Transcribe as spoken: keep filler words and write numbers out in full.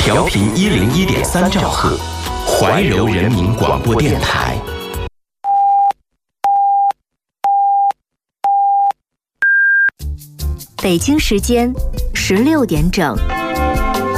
调频一零一点三兆赫，怀柔人民广播电台。 北京时间十六点整。